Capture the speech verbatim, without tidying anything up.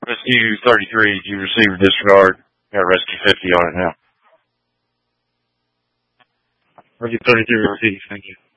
Rescue thirty-three, you received disregard. Got Rescue fifty on it now. Rescue thirty-three received, thank you.